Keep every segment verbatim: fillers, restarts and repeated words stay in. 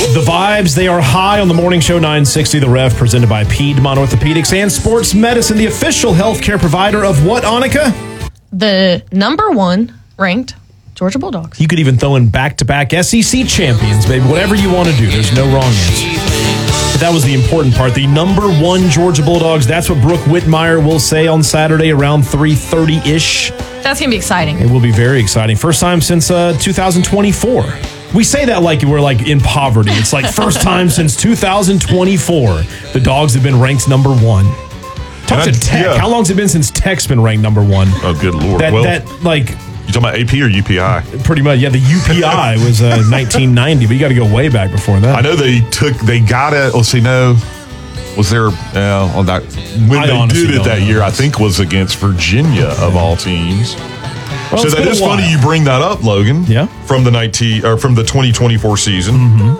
The vibes, they are high on the morning show nine sixty The Rev, presented by Piedmont Orthopedics and Sports Medicine, the official healthcare provider of what, Annika? The number one ranked Georgia Bulldogs. You could even throw in back-to-back S E C champions, baby. Whatever you want to do. There's no wrong answer. But that was the important part. The number one Georgia Bulldogs. That's what Brooke Whitmire will say on Saturday around three thirty-ish. That's going to be exciting. It will be very exciting. First time since uh, two thousand twenty-four. We say that like we're like in poverty. It's like first time since two thousand twenty-four. The Dogs have been ranked number one. Talk to I, Tech. yeah. How long has it been since Tech's been ranked number one? Oh, good Lord. That, well, that like... You talking about A P or U P I? Pretty much, yeah. The U P I was uh, nineteen ninety, but you got to go way back before that. I know they took, they got it. Let's see, no. Was there, uh, on that, when I they did it that know. year, I think was against Virginia of all teams. Well, so it's that been a is funny while. you bring that up, Logan. Yeah. From the nineteen or from the twenty twenty-four season.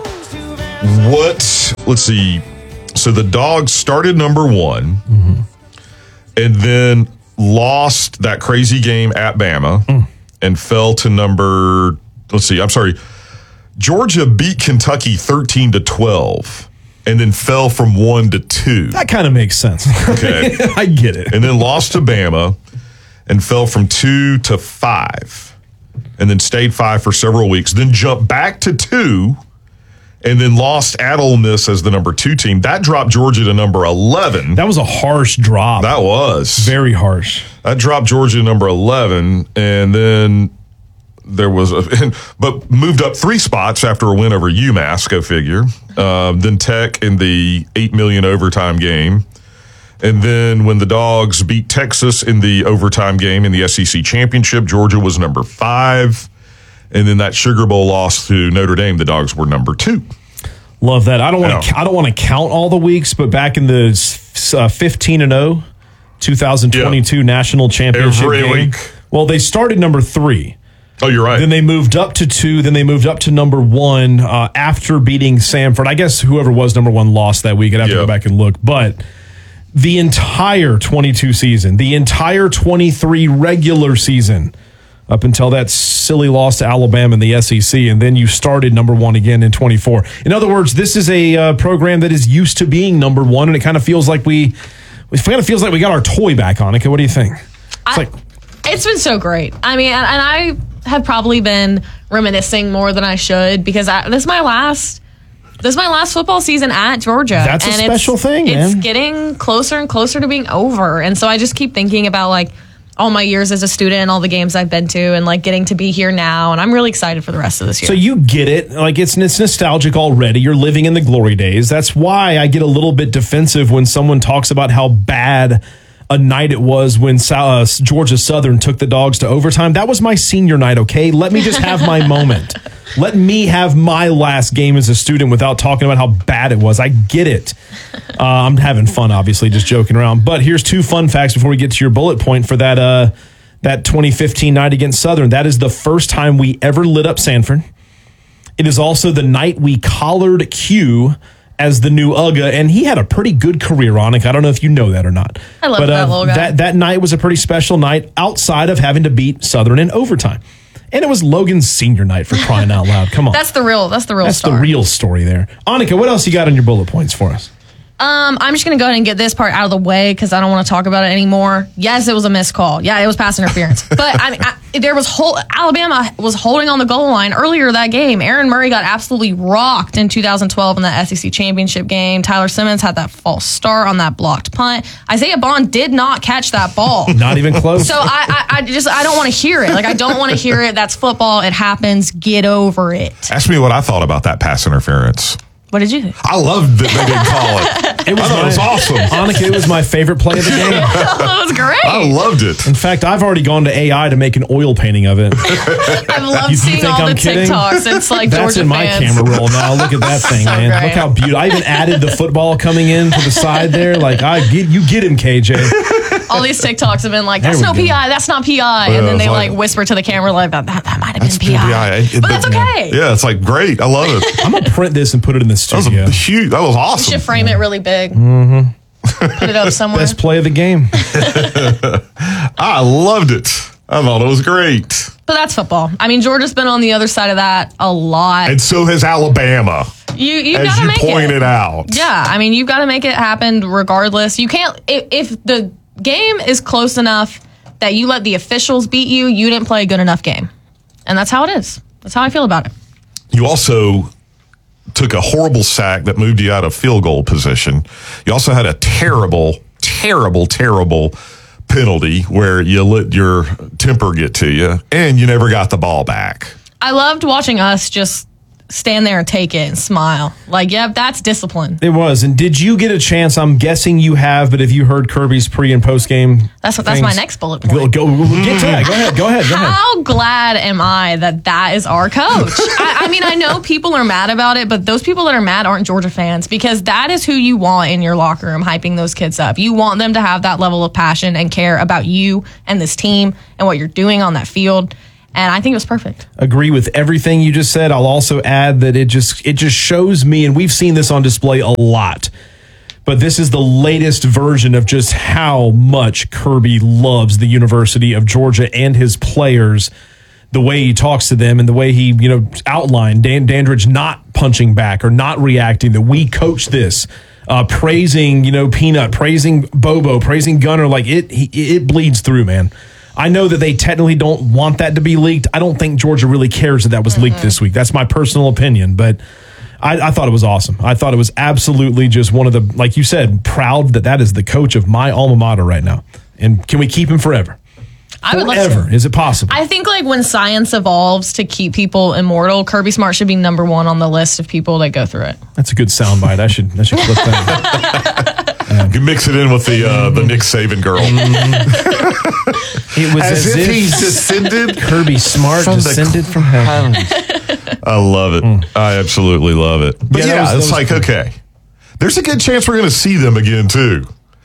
Mm-hmm. What? Let's see. So the Dogs started number one, Mm-hmm. and then lost that crazy game at Bama, Mm. and fell to number. Let's see. I'm sorry. Georgia beat Kentucky thirteen to twelve, and then fell from one to two. That kind of makes sense. Okay. I get it. And then lost to Bama and fell from two to five, and then stayed five for several weeks, then jumped back to two, and then lost at Ole Miss as the number two team. That dropped Georgia to number eleven. That was a harsh drop. That was. Very harsh. That dropped Georgia to number eleven, and then there was a, but moved up three spots after a win over UMass, go figure. Um, then Tech in the eight million overtime game. And then when the Dogs beat Texas in the overtime game in the S E C championship, Georgia was number five. And then that Sugar Bowl loss to Notre Dame, the Dogs were number two. Love that. I don't want to. Yeah. I don't want to count all the weeks, but back in the uh, fifteen and oh, twenty twenty-two Yeah. national championship Every game. week. Well, they started number three. Oh, you're right. Then they moved up to two. Then they moved up to number one uh, after beating Samford. I guess whoever was number one lost that week. I'd have to Yeah. go back and look. But the entire twenty-two season, the entire twenty-three regular season, up until that silly loss to Alabama in the S E C, and then you started number one again in twenty-four. In other words, this is a uh, program that is used to being number one, and it kind of feels like we, it kind of feels like we got our toy back, Annika. What do you think? It's I, like it's been so great. I mean, and, and I have probably been reminiscing more than I should because I, this is my last. This is my last football season at Georgia. That's a and special it's, thing, It's man. getting closer and closer to being over. And so I just keep thinking about like all my years as a student and all the games I've been to and like getting to be here now. And I'm really excited for the rest of this year. So you get it. Like it's, it's nostalgic already. You're living in the glory days. That's why I get a little bit defensive when someone talks about how bad a night it was when uh, Georgia Southern took the Dogs to overtime. That was my senior night, okay? Let me just have my moment. Let me have my last game as a student without talking about how bad it was. I get it. Uh, I'm having fun, obviously, just joking around. But here's two fun facts before we get to your bullet point for that uh, that twenty fifteen night against Southern. That is the first time we ever lit up Sanford. It is also the night we collared Q as the new U G A, and he had a pretty good career, Annika. I don't know if you know that or not. I love but, that uh, little guy. That, that night was a pretty special night outside of having to beat Southern in overtime. And it was Logan's senior night, for crying out loud. Come on. that's the real. That's the real. That's star. the real story there. Annika, what else you got on your bullet points for us? Um, I'm just going to go ahead and get this part out of the way because I don't want to talk about it anymore. Yes, it was a missed call. Yeah, it was pass interference. But I mean, I, there was whole, Alabama was holding on the goal line earlier that game. Aaron Murray got absolutely rocked in two thousand twelve in that S E C championship game. Tyler Simmons had that false start on that blocked punt. Isaiah Bond did not catch that ball. Not even close. So I, I, I just I don't want to hear it. Like I don't want to hear it. That's football. It happens. Get over it. Ask me what I thought about that pass interference. What did you think? I loved that they didn't call it. It was, I thought it was awesome. Annika, it was my favorite play of the game. That was great. I loved it. In fact, I've already gone to A I to make an oil painting of it. I've loved You- you seeing think all I'm the kidding? TikToks. It's like That's Georgia in my fans. camera roll now. Look at that thing, So man. great. Look how beautiful. I even added the football coming in to the side there. Like, I get you get him, K J. All these TikToks have been like, that's There no we go. P I, that's not P I. Yeah, And then it's they like- like whisper to the camera like, that, that, that might have That's been P I. P I. It- But that's okay. Yeah, it's like great. I love it. I'm gonna print this and put it in the That was studio. a huge. That was You awesome. should frame it really big. Mm-hmm. Put it up somewhere. Best play of the game. I loved it. I thought it was great. But that's football. I mean, Georgia's been on the other side of that a lot. And so has Alabama. You you as gotta you make pointed it. out. Yeah, I mean, you've got to make it happen regardless. You can't if, if the game is close enough that you let the officials beat you. You didn't play a good enough game, and that's how it is. That's how I feel about it. You also took a horrible sack that moved you out of field goal position. You also had a terrible, terrible, terrible penalty where you let your temper get to you, and you never got the ball back. I loved watching us just stand there and take it and smile. Like, yeah, that's discipline. It was. And did you get a chance? I'm guessing you have, but have you heard Kirby's pre and post game? That's what. That's my next bullet point. Go, go, we'll get to that. Go ahead. Go ahead. Go ahead. How glad am I that that is our coach? I, I mean, I know people are mad about it, but those people that are mad aren't Georgia fans, because that is who you want in your locker room, hyping those kids up. You want them to have that level of passion and care about you and this team and what you're doing on that field. And I think it was perfect. Agree with everything you just said. I'll also add that it just it just shows me, and we've seen this on display a lot, but this is the latest version of just how much Kirby loves the University of Georgia and his players, the way he talks to them and the way he, you know, outlined Dan Dandridge not punching back or not reacting, that we coach this, uh, praising, you know, Peanut, praising Bobo, praising Gunner. Like it, he, it bleeds through, man. I know that they technically don't want that to be leaked. I don't think Georgia really cares that that was mm-hmm. leaked this week. That's my personal opinion, but I, I thought it was awesome. I thought it was absolutely just one of the, like you said, proud that that is the coach of my alma mater right now. And can we keep him forever? I would forever. love to. Is it possible? I think like when science evolves to keep people immortal, Kirby Smart should be number one on the list of people that go through it. That's a good soundbite. I should I should flip that. Um, you mix it in with the uh, the Nick Saban girl. It was as, as if, if he's descended. Kirby Smart from descended from heaven. I love it. Mm. I absolutely love it. But yeah, yeah was, it's like cool. Okay, there's a good chance we're going to see them again too.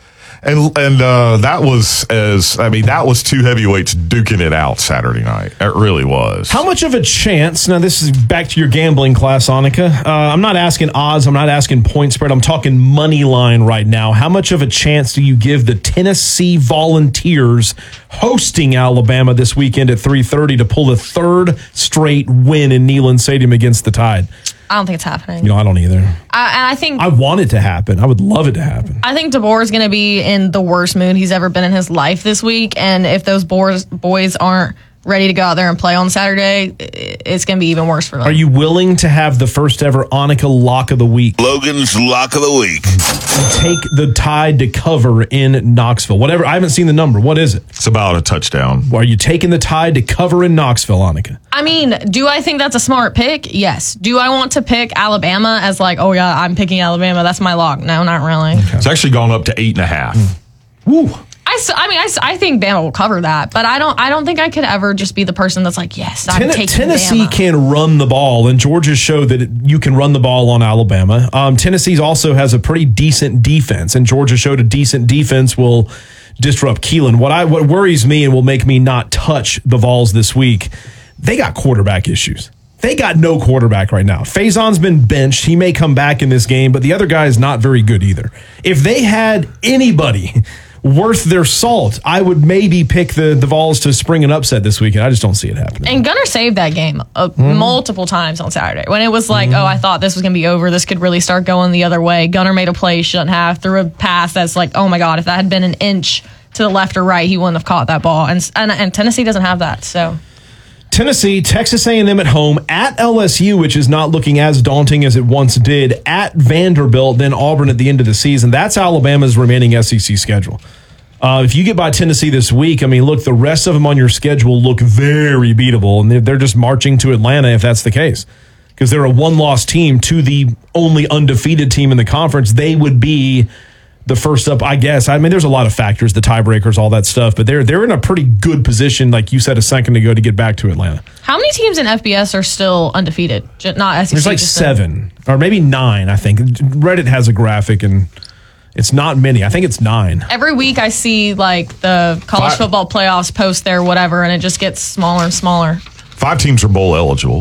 And and uh, that was as I mean that was two heavyweights duking it out Saturday night. It really was. How much of a chance? Now this is back to your gambling class, Annika. Uh, I'm not asking odds. I'm not asking point spread. I'm talking money line right now. How much of a chance do you give the Tennessee Volunteers hosting Alabama this weekend at three thirty to pull the third straight win in Neyland Stadium against the Tide? I don't think it's happening. You know, I don't either. I, and I think I want it to happen. I would love it to happen. I think DeBoer is going to be in the worst mood he's ever been in his life this week. And if those boys, boys aren't ready to go out there and play on Saturday, it's going to be even worse for them. Are you willing to have the first ever Annika lock of the week? Logan's lock of the week. Take the Tide to cover in Knoxville. Whatever. I haven't seen the number. What is it? It's about a touchdown. Are you taking the Tide to cover in Knoxville, Annika? I mean, do I think that's a smart pick? Yes. Do I want to pick Alabama as like, oh yeah, I'm picking Alabama, that's my lock? No, not really. Okay. It's actually gone up to eight and a half. Mm. Woo. I, I mean, I, I think Bama will cover that, but I don't I don't think I could ever just be the person that's like, yes, I'm Ten- taking Tennessee Bama. Can run the ball, and Georgia showed that it, you can run the ball on Alabama. Um, Tennessee also has a pretty decent defense, and Georgia showed a decent defense will disrupt Keelan. What I what worries me and will make me not touch the Vols this week, they got quarterback issues. They got no quarterback right now. Faison's been benched. He may come back in this game, but the other guy is not very good either. If they had anybody worth their salt, I would maybe pick the, the Vols to spring an upset this weekend. I just don't see it happening. And Gunner saved that game uh, mm. multiple times on Saturday. When it was like, mm. oh, I thought this was going to be over. This could really start going the other way. Gunner made a play he shouldn't have, threw a pass that's like, oh my God, if that had been an inch to the left or right, he wouldn't have caught that ball. And and, and Tennessee doesn't have that, so... Tennessee, Texas A and M at home, at L S U, which is not looking as daunting as it once did, at Vanderbilt, then Auburn at the end of the season. That's Alabama's remaining S E C schedule. Uh, if you get by Tennessee this week, I mean, look, the rest of them on your schedule look very beatable, and they're, they're just marching to Atlanta if that's the case. Because they're a one-loss team to the only undefeated team in the conference. They would be the first up, I guess. I mean, there's a lot of factors, the tiebreakers, all that stuff, but they're they're in a pretty good position, like you said a second ago, to get back to Atlanta. How many teams in F B S are still undefeated? Not S E C. There's like seven, in. or maybe nine, I think. Reddit has a graphic, and it's not many. I think it's nine. Every week I see like the college Five. football playoffs post there, whatever, and it just gets smaller and smaller. Five teams are bowl eligible.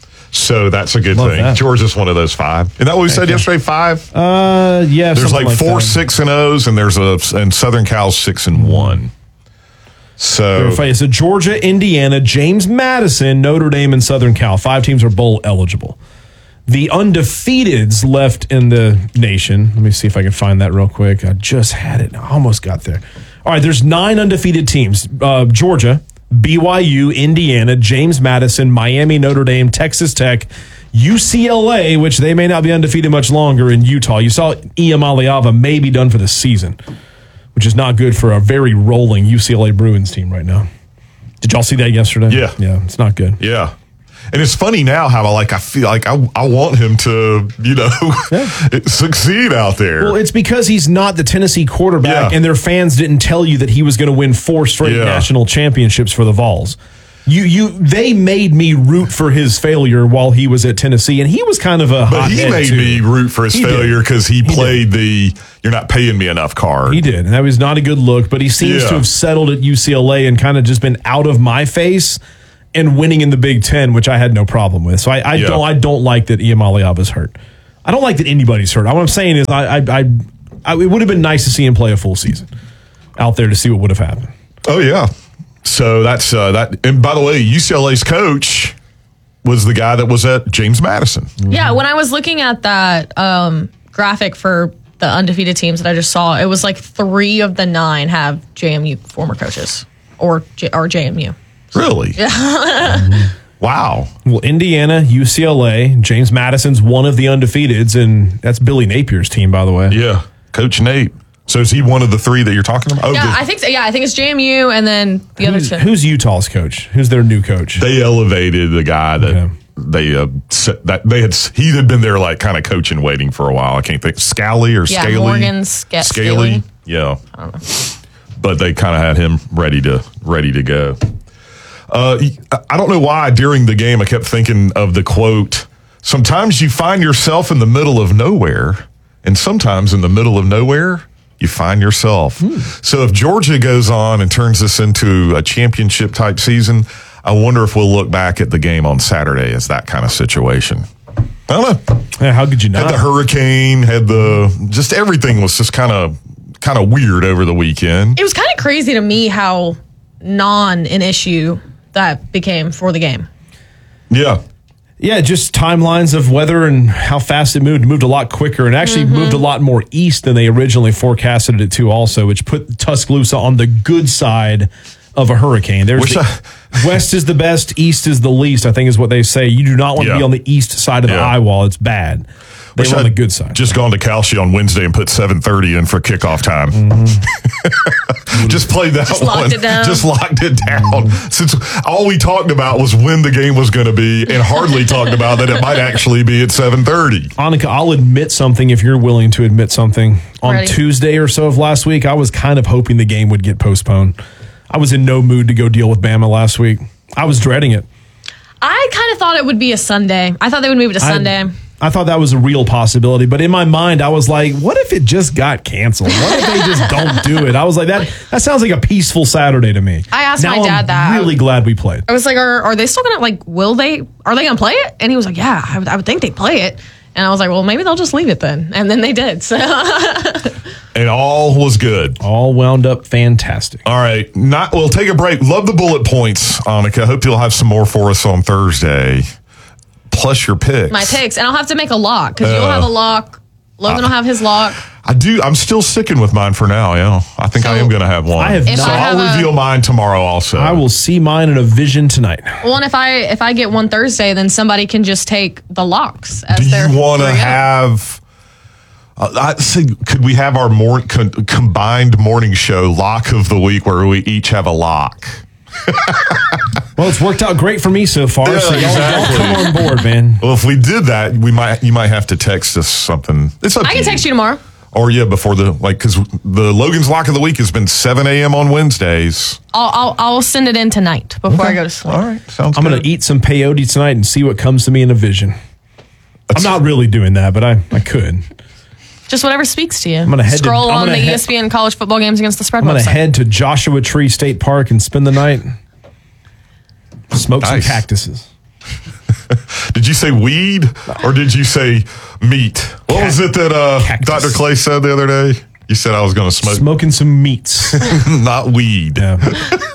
So that's a good Love thing. That. Georgia's one of those five. Isn't that what we said okay. yesterday? Five? Uh, yeah. There's like, like four that. six and O's, and there's a and Southern Cal's six and one. So, so Georgia, Indiana, James Madison, Notre Dame, and Southern Cal. Five teams are bowl eligible. The undefeateds left in the nation. Let me see if I can find that real quick. I just had it. I almost got there. All right, there's nine undefeated teams. Uh, Georgia, B Y U, Indiana, James Madison, Miami, Notre Dame, Texas Tech, U C L A, which they may not be undefeated much longer, in Utah. You saw Iamaleava may be done for the season, which is not good for a very rolling U C L A Bruins team right now. Did y'all see that yesterday? Yeah. Yeah, it's not good. Yeah. And it's funny now how I like I feel like I, I want him to, you know, yeah. succeed out there. Well, it's because he's not the Tennessee quarterback, yeah. and their fans didn't tell you that he was going to win four straight yeah. national championships for the Vols. You, you, they made me root for his failure while he was at Tennessee, and he was kind of a. But he made too. me root for his he failure because he, he played did. the "you're not paying me enough" card. He did, and that was not a good look. But he seems yeah. to have settled at U C L A and kind of just been out of my face and winning in the Big Ten, which I had no problem with. So I, I yeah. don't, I don't like that Iamaleava's hurt. I don't like that anybody's hurt. What I'm saying is, I, I, I, I it would have been nice to see him play a full season out there to see what would have happened. Oh yeah. So that's uh, that. And by the way, U C L A's coach was the guy that was at James Madison. Mm-hmm. Yeah, when I was looking at that um, graphic for the undefeated teams that I just saw, it was like three of the nine have J M U former coaches or J- or J M U. Really? Yeah. mm-hmm. Wow. Well, Indiana, U C L A, James Madison's one of the undefeateds, and that's Billy Napier's team, by the way. Yeah, Coach Nate. So is he one of the three that you're talking about? Oh, yeah, the, I think so. Yeah, I think it's J M U and then the who's, other two. Who's Utah's coach? Who's their new coach? They elevated the guy that okay. they uh, set, that they had. He had been there like kind of coaching, waiting for a while. I can't think Scally or yeah, Scaly. Morgan Sc- Scaly. Yeah, I don't know. But they kind of had him ready to ready to go. Uh, I don't know why during the game I kept thinking of the quote. Sometimes you find yourself in the middle of nowhere, and sometimes in the middle of nowhere you find yourself. Hmm. So if Georgia goes on and turns this into a championship type season, I wonder if we'll look back at the game on Saturday as that kind of situation. I don't know. Yeah, how could you not? Had the hurricane, had the, just everything was just kind of, kind of weird over the weekend. It was kind of crazy to me how non an issue that became for the game. Yeah. Yeah, just timelines of weather and how fast it moved. It moved a lot quicker and actually mm-hmm. moved a lot more east than they originally forecasted it to also, which put Tuscaloosa on the good side of a hurricane. There's the, I, west is the best, east is the least, I think is what they say. You do not want yeah. to be on the east side of the yeah. eye wall. It's bad. They were on the good side. Just gone to Calci on Wednesday and put seven thirty in for kickoff time. Mm-hmm. Just played that Just one. Locked it down. Just locked it down. Mm-hmm. Since all we talked about was when the game was going to be, and hardly talked about that it might actually be at seven thirty. Annika, I'll admit something if you're willing to admit something. On Ready. Tuesday or so of last week, I was kind of hoping the game would get postponed. I was in no mood to go deal with Bama last week. I was dreading it. I kind of thought it would be a Sunday. I thought they would move it to Sunday. I, I thought that was a real possibility, but in my mind, I was like, what if it just got canceled? What if they just don't do it? I was like, that That sounds like a peaceful Saturday to me. I asked now my dad I'm that. really glad we played. I was like, are, are they still going to, like, will they, are they going to play it? And he was like, yeah, I would, I would think they'd play it. And I was like, well, maybe they'll just leave it then. And then they did. So. And all was good. All wound up fantastic. All right. Not, we'll take a break. Love the bullet points, Annika. Hope you'll have some more for us on Thursday. Plus your picks. My picks. And I'll have to make a lock because uh, you'll have a lock. Logan uh, will have his lock. I do. I'm still sticking with mine for now. Yeah. I think so, I am going to have one. I have so not. I'll have reveal a, mine tomorrow also. I will see mine in a vision tonight. Well, and if I if I get one Thursday, then somebody can just take the locks as do their. You want to have. Uh, I see, could we have our more con, combined morning show lock of the week where we each have a lock? Well, it's worked out great for me so far. Yeah, so y'all, exactly. y'all come on board, man. Well, if we did that, we might you might have to text us something. It's up I to can text you tomorrow. Or yeah, before the like because the Logan's lock of the week has been seven a.m. on Wednesdays. I'll, I'll I'll send it in tonight before okay. I go to sleep. All right, sounds. I'm good. going to eat some peyote tonight and see what comes to me in a vision. That's, I'm not really doing that, but I, I could. Just whatever speaks to you. I'm gonna head Scroll to, I'm on the he- E S P N college football games against the spread. I'm going to website. head to Joshua Tree State Park and spend the night. Smoke nice. some cactuses. Did you say weed or did you say meat? What Cat- was it that uh, Doctor Clay said the other day? You said I was going to smoke. Smoking some meats. Not weed. Yeah.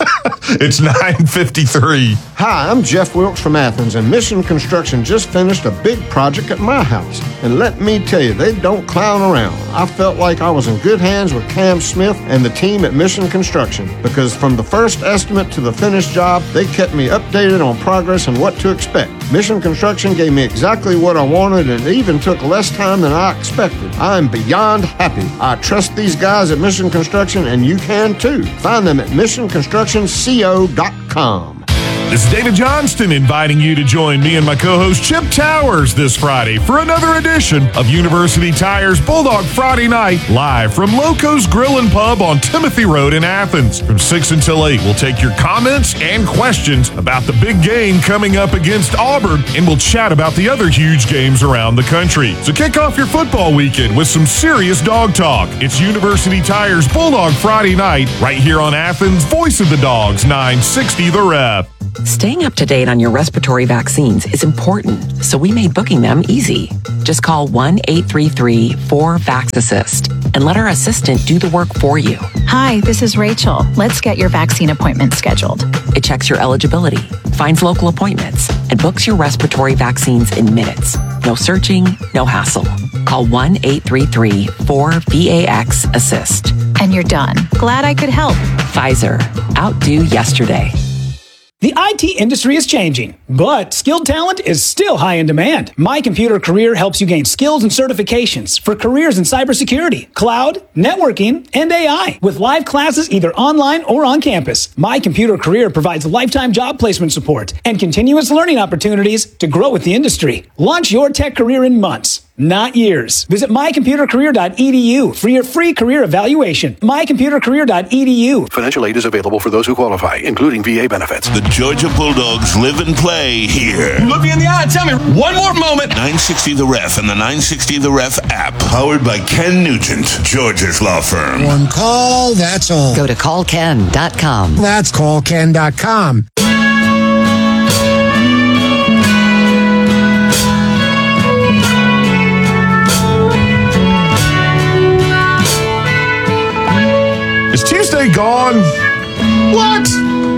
It's nine fifty-three. Hi, I'm Jeff Wilkes from Athens, and Mission Construction just finished a big project at my house. And let me tell you, they don't clown around. I felt like I was in good hands with Cam Smith and the team at Mission Construction, because from the first estimate to the finished job, they kept me updated on progress and what to expect. Mission Construction gave me exactly what I wanted, and it even took less time than I expected. I'm beyond happy. I trust these guys at Mission Construction, and you can too. Find them at mission construction co dot com. This is David Johnston inviting you to join me and my co-host Chip Towers this Friday for another edition of University Tire's Bulldog Friday Night, live from Loco's Grill and Pub on Timothy Road in Athens. From six until eight, we'll take your comments and questions about the big game coming up against Auburn, and we'll chat about the other huge games around the country. So kick off your football weekend with some serious dog talk. It's University Tire's Bulldog Friday Night, right here on Athens' Voice of the Dogs, nine sixty The Ref. Staying up to date on your respiratory vaccines is important, so we made booking them easy. Just call one eight three three four vax assist and let our assistant do the work for you. Hi, this is Rachel. Let's get your vaccine appointment scheduled. It checks your eligibility, finds local appointments, and books your respiratory vaccines in minutes. No searching, no hassle. Call one eight three three four vax assist. And you're done. Glad I could help. Pfizer. Outdo yesterday. The I T industry is changing, but skilled talent is still high in demand. My Computer Career helps you gain skills and certifications for careers in cybersecurity, cloud, networking, and A I, with live classes either online or on campus. My Computer Career provides lifetime job placement support and continuous learning opportunities to grow with the industry. Launch your tech career in months, not years. Visit my computer career dot e d u for your free career evaluation. my computer career dot e d u. Financial aid is available for those who qualify, including V A benefits. The Georgia Bulldogs live and play here. Look me in the eye and tell me one more moment. nine sixty The Ref and the nine sixty The Ref app. Powered by Ken Nugent, Georgia's law firm. One call, that's all. Go to call ken dot com. That's call ken dot com. Is Tuesday gone? What?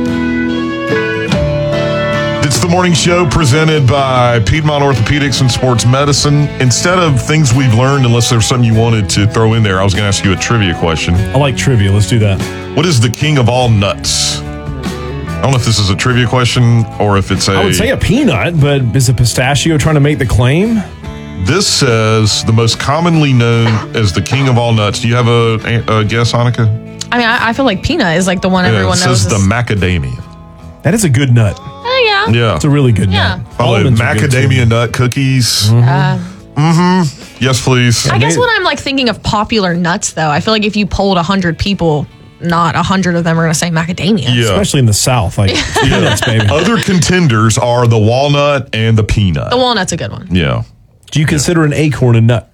It's the morning show presented by Piedmont Orthopedics and Sports Medicine. Instead of things we've learned, unless there's something you wanted to throw in there, I was going to ask you a trivia question. I like trivia. Let's do that. What is the king of all nuts? I don't know if this is a trivia question or if it's a... I would say a peanut, but is a pistachio trying to make the claim? This says the most commonly known as the king of all nuts. Do you have a, a guess, Annika? I mean, I, I feel like peanut is like the one Yeah, everyone it knows. says is- the macadamia. That is a good nut. Oh, yeah. Yeah. It's a really good Yeah. nut. Probably Almonds are good, macadamia too. nut cookies. Uh, Mm-hmm. Yes, please. I guess when I'm like thinking of popular nuts, though, I feel like if you polled one hundred people, not one hundred of them are going to say macadamia. Yeah. Especially in the South. Like, peanuts, baby. Other contenders are the walnut and the peanut. The walnut's a good one. Yeah. Do you consider an acorn a nut?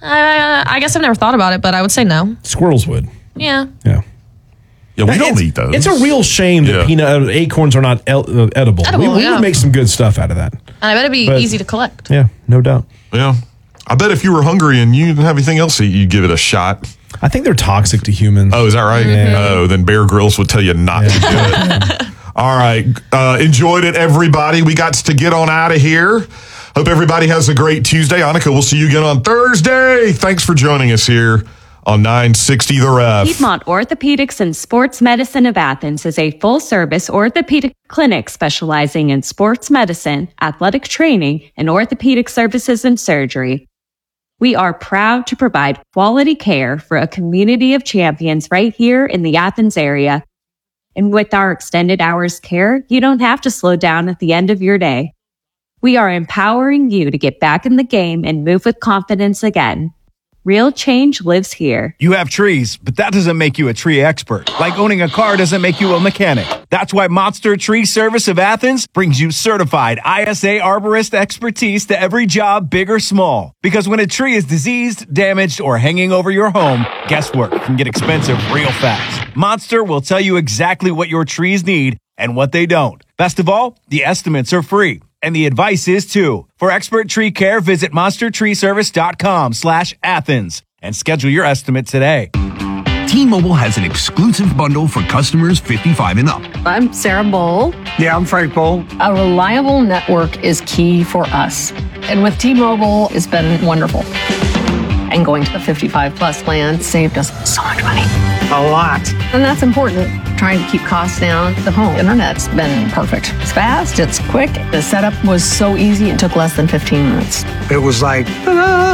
Uh, I guess I've never thought about it, but I would say no. Squirrels would. Yeah. Yeah. Yeah, we don't it's, eat those. It's a real shame that Yeah. peanut uh, acorns are not el- uh, edible. Edible, we we yeah. would make some good stuff out of that. And I bet it'd be But- easy to collect. Yeah, no doubt. Yeah. I bet if you were hungry and you didn't have anything else to eat, you'd give it a shot. I think they're toxic to humans. Oh, is that right? Oh, then Bear Grylls would tell you not to do it. All right. Uh, enjoyed it, everybody. We got to get on out of here. Hope everybody has a great Tuesday. Annika, we'll see you again on Thursday. Thanks for joining us here on nine sixty The Ref. Piedmont Orthopedics and Sports Medicine of Athens is a full-service orthopedic clinic specializing in sports medicine, athletic training, and orthopedic services and surgery. We are proud to provide quality care for a community of champions right here in the Athens area. And with our extended hours care, you don't have to slow down at the end of your day. We are empowering you to get back in the game and move with confidence again. Real change lives here. You have trees, but that doesn't make you a tree expert. Like owning a car doesn't make you a mechanic. That's why Monster Tree Service of Athens brings you certified I S A arborist expertise to every job, big or small. Because when a tree is diseased, damaged, or hanging over your home, guesswork can get expensive real fast. Monster will tell you exactly what your trees need and what they don't. Best of all, the estimates are free. And the advice is too. For expert tree care, visit monster tree service dot com slash Athens and schedule your estimate today. T-Mobile has an exclusive bundle for customers fifty-five and up. I'm Sarah Bowl. Yeah, I'm Frank Bowl. A reliable network is key for us. And with T-Mobile, it's been wonderful. And going to the fifty-five plus plan saved us so much money. A lot. And that's important. Trying to keep costs down. The home internet's been perfect. It's fast, it's quick. The setup was so easy, it took less than fifteen minutes. It was like, ta-da!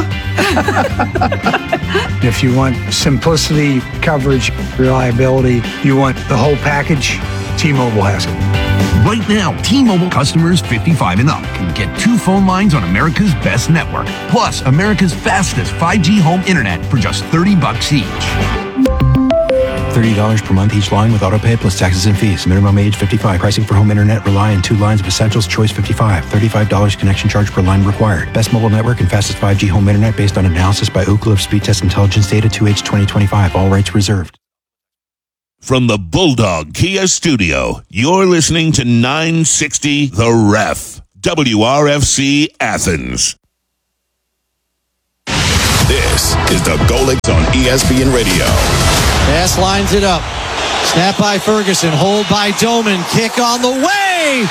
If you want simplicity, coverage, reliability, you want the whole package, T-Mobile has it. Right now, T-Mobile customers fifty-five and up can get two phone lines on America's best network, plus America's fastest five G home internet for just thirty bucks each. thirty dollars per month each line with autopay plus taxes and fees. Minimum age fifty-five. Pricing for home internet rely on two lines of essentials. Choice fifty-five. thirty-five dollars connection charge per line required. Best mobile network and fastest five G home internet based on analysis by Ookla of Speed Test Intelligence Data two H twenty twenty-five. All rights reserved. From the Bulldog Kia Studio, you're listening to nine sixty The Ref. W R F C Athens. This is the Golix on E S P N Radio. Pass lines it up. Snap by Ferguson. Hold by Doman. Kick on the way.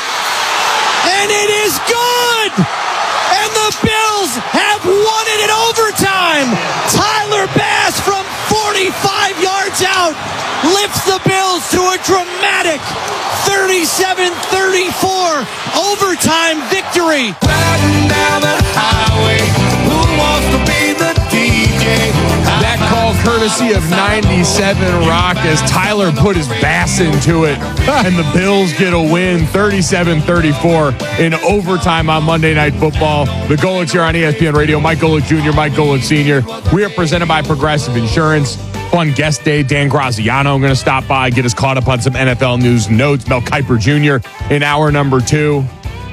And it is good. And the Bills have won it in overtime. Tyler Bass from forty-five yards out lifts the Bills to a dramatic thirty-seven thirty-four overtime victory. Riding down the highway, who wants to be the D J? That call courtesy of ninety-seven Rock as Tyler put his bass into it, and the Bills get a win thirty-seven thirty-four in overtime on Monday Night Football. The Golix here on E S P N Radio. Mike Golick Junior, Mike Golick Senior We are presented by Progressive Insurance. Fun guest day. Dan Graziano going to stop by, get us caught up on some N F L news and notes. Mel Kiper Junior in hour number two.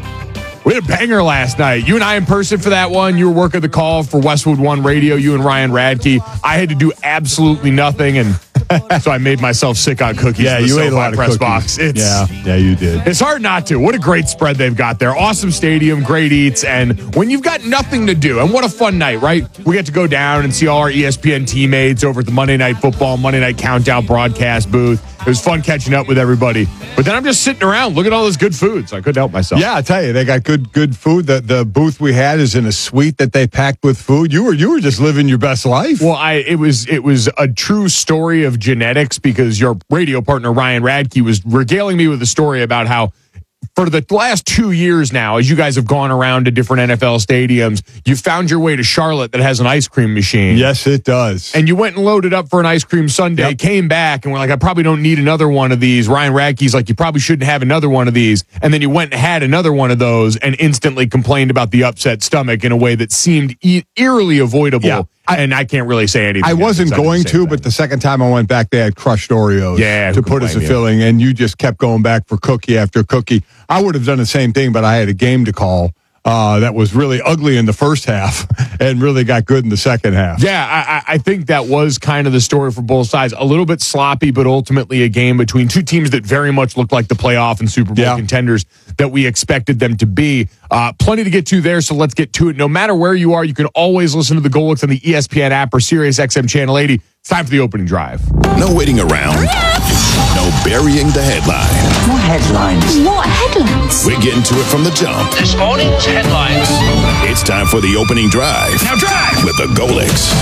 We had a banger last night. You and I in person for that one. You were working the call for Westwood One Radio, you and Ryan Radke. I had to do absolutely nothing, and so I made myself sick on cookies. Yeah, in the you ate a lot of press cookies. box. It's, yeah, yeah, you did. It's hard not to. What a great spread they've got there. Awesome stadium, great eats, and when you've got nothing to do, and what a fun night, right? We get to go down and see all our E S P N teammates over at the Monday Night Football, Monday Night Countdown broadcast booth. It was fun catching up with everybody. But then I'm just sitting around, looking at all this good food, so I couldn't help myself. Yeah, I tell you, they got good good food. The the booth we had is in a suite that they packed with food. You were you were just living your best life. Well, I it was it was a true story of genetics because your radio partner Ryan Radke was regaling me with a story about how for the last two years now, as you guys have gone around to different N F L stadiums, you found your way to Charlotte that has an ice cream machine. Yes, it does. And you went and loaded up for an ice cream sundae, yep. Came back, and we're like, I probably don't need another one of these. Ryan Radke's like, you probably shouldn't have another one of these. And then you went and had another one of those and instantly complained about the upset stomach in a way that seemed e- eerily avoidable. Yeah. I, and I can't really say anything. I wasn't going to, but the second time I went back, they had crushed Oreos yeah, to put as a filling, and you just kept going back for cookie after cookie. I would have done the same thing, but I had a game to call uh, that was really ugly in the first half and really got good in the second half. Yeah, I, I think that was kind of the story for both sides. A little bit sloppy, but ultimately a game between two teams that very much looked like the playoff and Super Bowl yeah. contenders that we expected them to be. Uh, plenty to get to there, so let's get to it. No matter where you are, you can always listen to the Golix on the E S P N app or Sirius X M Channel eighty. It's time for the opening drive. No waiting around. No burying the headline. What headlines? What headlines? We're getting to it from the jump. This morning's headlines. It's time for the opening drive. Now drive! With the Golix.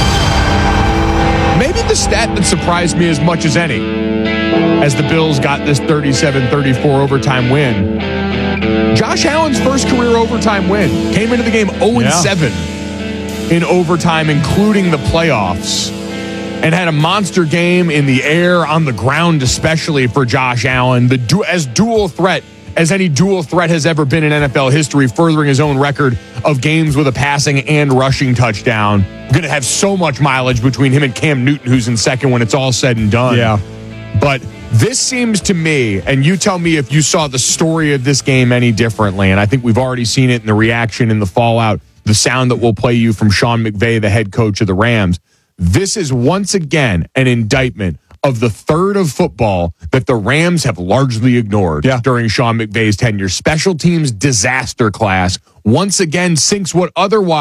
Maybe the stat that surprised me as much as any, as the Bills got this thirty-seven thirty-four overtime win. Josh Allen's first career overtime win. Came into the game oh and seven yeah. in overtime, including the playoffs. And had a monster game in the air, on the ground, especially for Josh Allen. The du- as dual threat as any dual threat has ever been in N F L history, furthering his own record of games with a passing and rushing touchdown. Going to have so much mileage between him and Cam Newton, who's in second when it's all said and done. Yeah. But this seems to me, and you tell me if you saw the story of this game any differently, and I think we've already seen it in the reaction and the fallout, the sound that we'll play you from Sean McVay, the head coach of the Rams. This is once again an indictment of the third of football that the Rams have largely ignored yeah. during Sean McVay's tenure. Special teams disaster class once again sinks what otherwise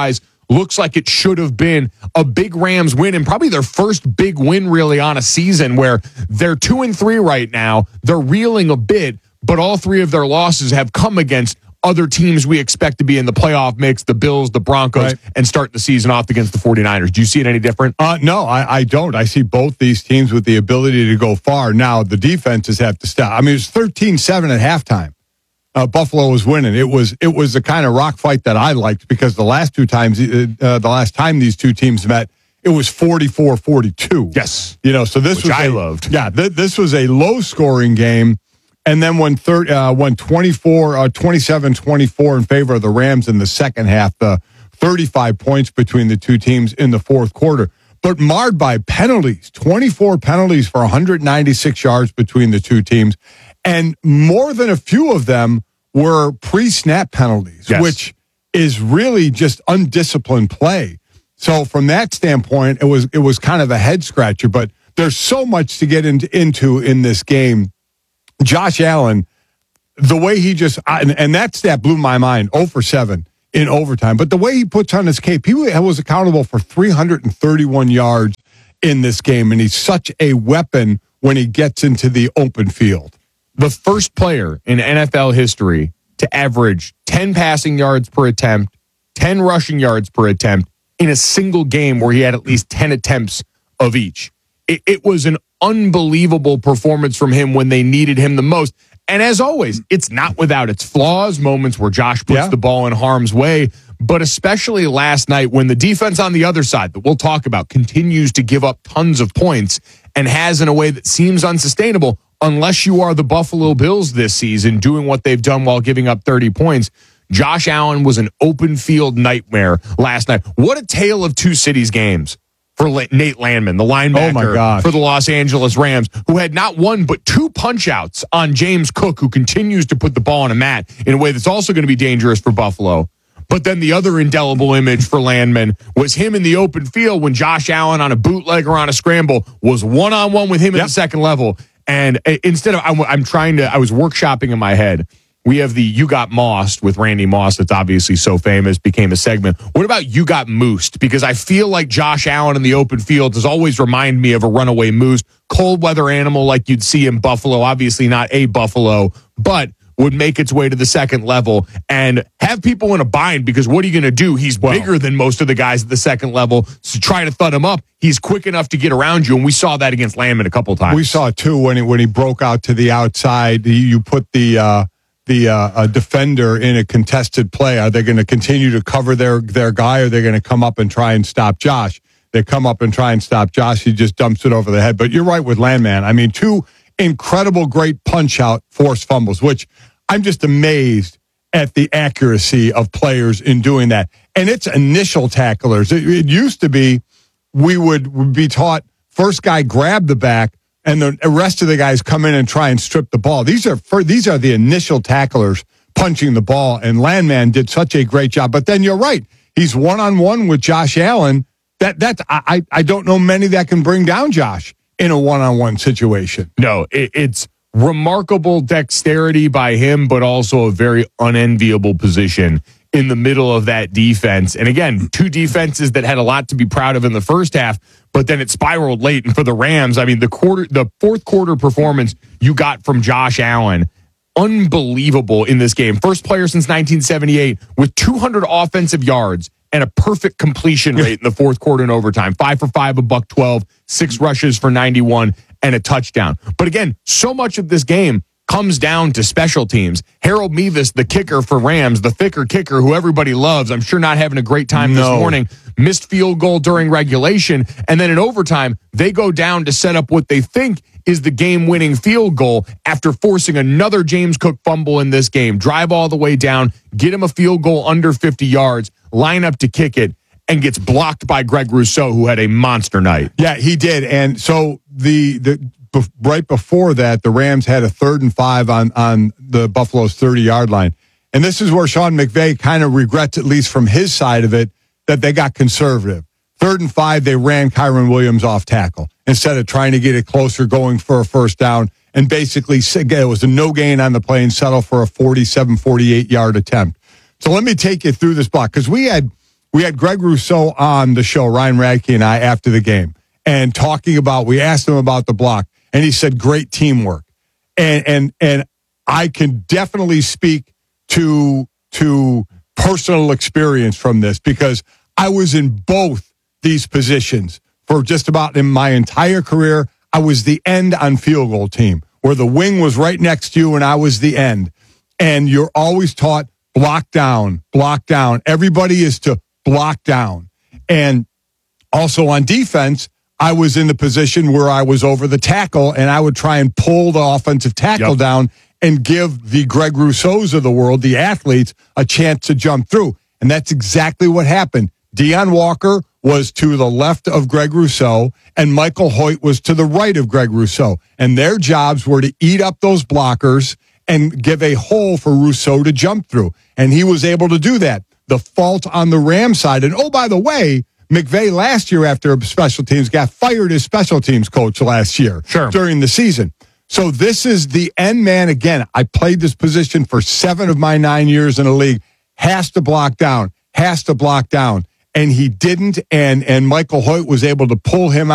looks like it should have been a big Rams win and probably their first big win really on a season where they're two and three right now. They're reeling a bit, but all three of their losses have come against other teams we expect to be in the playoff mix, the Bills, the Broncos, right, and start the season off against the 49ers. Do you see it any different? Uh, no, I, I don't. I see both these teams with the ability to go far. Now, the defenses have to stop. I mean, it was thirteen seven at halftime. Uh, Buffalo was winning. It was it was the kind of rock fight that I liked because the last two times, uh, the last time these two teams met, it was forty-four forty-two. Yes. You know, so this Which was I a, loved. Yeah, th- this was a low-scoring game. And then when third, uh, when twenty-four, uh, twenty-seven twenty-four in favor of the Rams in the second half, the thirty-five points between the two teams in the fourth quarter, but marred by penalties, twenty-four penalties for one hundred ninety-six yards between the two teams. And more than a few of them were pre-snap penalties, yes, which is really just undisciplined play. So from that standpoint, it was it was kind of a head scratcher. But there's so much to get into, into in this game. Josh Allen, the way he just, and, and that stat blew my mind, zero for seven in overtime. But the way he puts on his cape, he was accountable for three hundred thirty-one yards in this game. And he's such a weapon when he gets into the open field. The first player in N F L history to average ten passing yards per attempt, ten rushing yards per attempt in a single game where he had at least ten attempts of each. It, it was an unbelievable performance from him when they needed him the most. And as always, it's not without its flaws, moments where Josh puts yeah. the ball in harm's way, but especially last night when the defense on the other side that we'll talk about continues to give up tons of points and has in a way that seems unsustainable unless you are the Buffalo Bills this season doing what they've done while giving up thirty points. Josh Allen was an open field nightmare last night. What a tale of two cities games for Nate Landman, the linebacker oh my gosh. for the Los Angeles Rams, who had not one but two punch-outs on James Cook, who continues to put the ball on a mat in a way that's also going to be dangerous for Buffalo. But then the other indelible image for Landman was him in the open field when Josh Allen on a bootleg or on a scramble was one-on-one with him yep. at the second level. And instead of, I'm, I'm trying to, I was workshopping in my head. We have the You Got Mossed with Randy Moss that's obviously so famous, became a segment. What about You Got Moosed? Because I feel like Josh Allen in the open field does always remind me of a runaway moose, cold weather animal like you'd see in Buffalo, obviously not a buffalo, but would make its way to the second level and have people in a bind because what are you going to do? He's well, bigger than most of the guys at the second level. So try to thud him up. He's quick enough to get around you, and we saw that against Landman a couple of times. We saw it, too, when he, when he broke out to the outside. You put the uh, the uh, a defender in a contested play. Are they going to continue to cover their, their guy, or are they going to come up and try and stop Josh? They come up and try and stop Josh. He just dumps it over the head. But you're right with Landman. I mean, two incredible, great punch-out forced fumbles, which I'm just amazed at the accuracy of players in doing that. And it's initial tacklers. It, it used to be we would, would be taught first guy grab the back and the rest of the guys come in and try and strip the ball. These are for, these are the initial tacklers punching the ball, and Landman did such a great job. But then you're right. He's one-on-one with Josh Allen. That that's I, I don't know many that can bring down Josh in a one-on-one situation. No, it, it's remarkable dexterity by him, but also a very unenviable position in the middle of that defense. And again, two defenses that had a lot to be proud of in the first half, but then it spiraled late. And for the Rams, I mean, the quarter, the fourth quarter performance you got from Josh Allen, unbelievable in this game. First player since nineteen seventy-eight with two hundred offensive yards and a perfect completion rate in the fourth quarter and overtime. Five for five, a buck twelve, six rushes for ninety-one, and a touchdown. But again, so much of this game comes down to special teams. Harold Mevis, the kicker for Rams, the thicker kicker who everybody loves, I'm sure not having a great time no. this morning, missed field goal during regulation, and then in overtime, they go down to set up what they think is the game-winning field goal after forcing another James Cook fumble in this game. Drive all the way down, get him a field goal under fifty yards, line up to kick it, and gets blocked by Greg Rousseau, who had a monster night. Yeah, he did. And so the the be, right before that, the Rams had a third and five on, on the Buffalo's thirty-yard line. And this is where Sean McVay kind of regrets, at least from his side of it, that they got conservative. Third and five, they ran Kyron Williams off tackle instead of trying to get it closer, going for a first down, and basically it was a no gain on the play and settle for a forty-seven, forty-eight yard attempt. So let me take you through this block, because we had we had Greg Rousseau on the show, Ryan Radke and I, after the game, and talking about, we asked him about the block, and he said, great teamwork. And and and I can definitely speak to to personal experience from this, because I was in both these positions for just about in my entire career. I was the end on field goal team, where the wing was right next to you and I was the end. And you're always taught block down, block down. Everybody is to block down. And also on defense, I was in the position where I was over the tackle, and I would try and pull the offensive tackle yep. down and give the Greg Rousseaus of the world, the athletes, a chance to jump through. And that's exactly what happened. Deion Walker was to the left of Greg Rousseau, and Michael Hoyt was to the right of Greg Rousseau. And their jobs were to eat up those blockers and give a hole for Rousseau to jump through. And he was able to do that. The fault on the Ram side. And oh, by the way, McVay last year after special teams got fired as special teams coach last year sure. during the season. So this is the end man. Again, I played this position for seven of my nine years in the league. Has to block down, has to block down. And he didn't. And, and Michael Hoyt was able to pull him out.